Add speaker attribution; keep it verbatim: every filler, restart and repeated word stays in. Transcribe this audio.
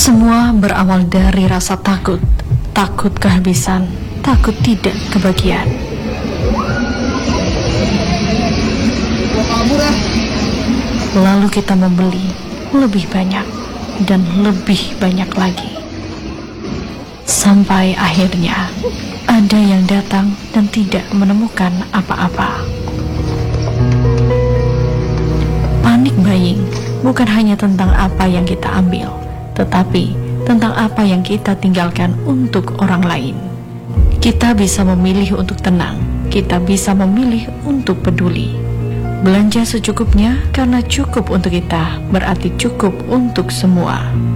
Speaker 1: Semua berawal dari rasa takut, takut kehabisan, takut tidak kebagian. Lalu kita membeli lebih banyak dan lebih banyak lagi. Sampai akhirnya ada yang datang dan tidak menemukan apa-apa. Panic buying bukan hanya tentang apa yang kita ambil, tetapi tentang apa yang kita tinggalkan untuk orang lain. Kita bisa memilih untuk tenang, kita bisa memilih untuk peduli. Belanja secukupnya, karena cukup untuk kita berarti cukup untuk semua.